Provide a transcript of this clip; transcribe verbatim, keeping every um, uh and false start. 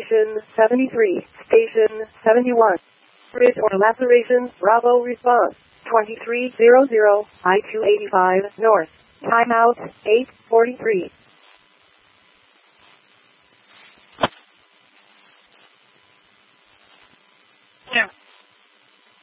Station seventy-three. Station seventy-one. Bridge or laceration. Bravo response. twenty-three hundred. I two eighty-five North. Timeout. eight forty-three. Yeah.